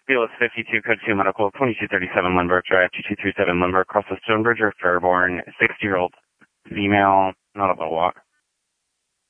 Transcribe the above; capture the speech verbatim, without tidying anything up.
Bealis fifty-two, Code two Medical, twenty-two thirty-seven Lindbergh Drive, two two three seven Lindbergh, across the Stonebridge or Fairborn, sixty-year-old female, not able to walk.